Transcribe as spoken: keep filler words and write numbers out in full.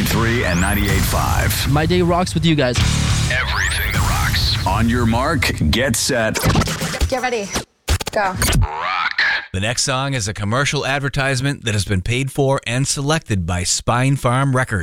point three and ninety-eight point five. My day rocks with you guys. Everything that rocks. On your mark, get set. Get ready. Go. Rock. The next song is a commercial advertisement that has been paid for and selected by Spine Farm Records.